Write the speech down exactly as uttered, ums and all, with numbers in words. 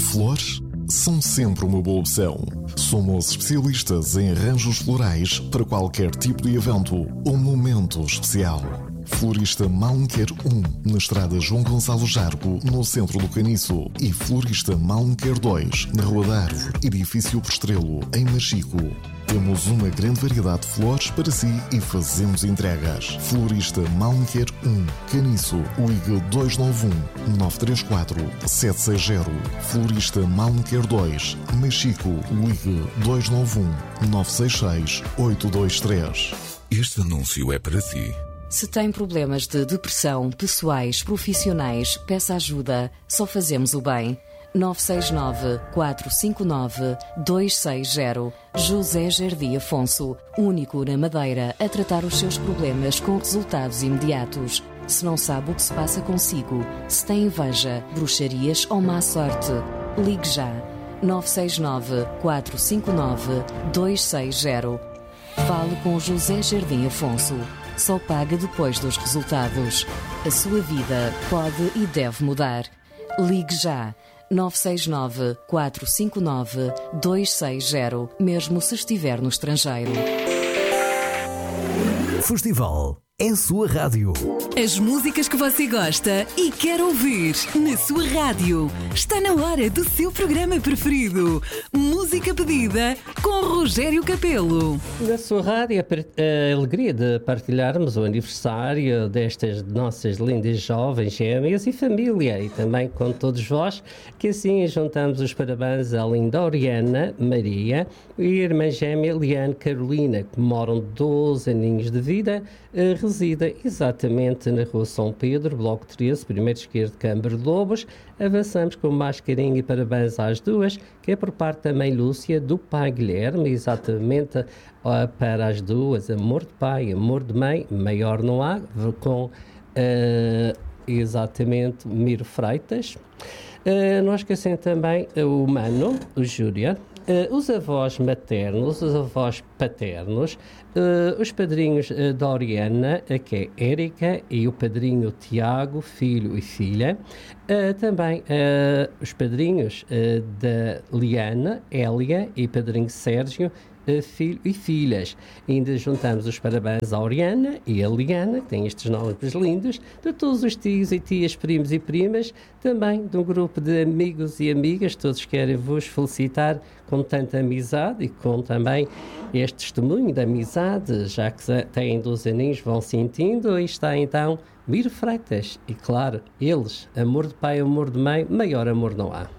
Flores são sempre uma boa opção. Somos especialistas em arranjos florais para qualquer tipo de evento ou momento especial. Florista Malmequer um, na estrada João Gonçalo Jargo, no centro do Caniço, e Florista Malmequer dois, na Rua da Árvore, edifício Postrelo, em Machico. Temos uma grande variedade de flores para si e fazemos entregas. Florista Malmequer um, Caniço, ligue dois nove um, nove três quatro, sete seis zero. Florista Malmequer dois, Machico, ligue dois nove um, nove seis seis, oito dois três. Este anúncio é para si. Se tem problemas de depressão, pessoais, profissionais, peça ajuda. Só fazemos o bem. nove seis nove, quatro cinco nove, dois seis zero. José Jardim Afonso, único na Madeira a tratar os seus problemas com resultados imediatos. Se não sabe o que se passa consigo, se tem inveja, bruxarias ou má sorte, ligue já. nove seis nove, quatro cinco nove, dois seis zero. Fale com José Jardim Afonso. Só paga depois dos resultados. A sua vida pode e deve mudar. Ligue já. nove seis nove, quatro cinco nove, dois seis zero, mesmo se estiver no estrangeiro. Festival é a sua rádio. As músicas que você gosta e quer ouvir na sua rádio. Está na hora do seu programa preferido. Música pedida com Rogério Capelo. Na sua rádio, a alegria de partilharmos o aniversário destas nossas lindas jovens gêmeas e família, e também com todos vós, que assim juntamos os parabéns à linda Oriana Maria e a irmã gêmea Liane Carolina, que moram doze aninhos de vida, resida exatamente na Rua São Pedro, Bloco treze, primeiro esquerdo, Câmara de Lobos. Avançamos com mais carinho e parabéns às duas, que é por parte da mãe Lúcia, do pai Guilherme, exatamente uh, para as duas, amor de pai, amor de mãe, maior não há, com uh, exatamente Miro Freitas. Uh, não esquecem também uh, o Mano, o Júlia, uh, os avós maternos, os avós paternos, uh, os padrinhos uh, da Oriana, uh, que é Érica, e o padrinho Tiago, filho e filha. Uh, também uh, os padrinhos uh, da Liana, Hélia, e padrinho Sérgio, filho e filhas. Ainda juntamos os parabéns à Oriana e à Liana, que têm estes nomes lindos, de todos os tios e tias, primos e primas, também de um grupo de amigos e amigas. Todos querem vos felicitar com tanta amizade e com também este testemunho da amizade, já que têm doze aninhos, vão sentindo. Aí está então Miro Freitas, e claro, eles, amor de pai, amor de mãe, maior amor não há.